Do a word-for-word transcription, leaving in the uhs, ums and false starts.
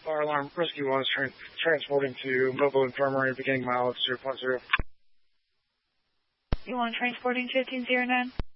Fire alarm rescue one is tra transporting to mobile infirmary beginning mileage zero point zero. You want transporting fifteen zero nine?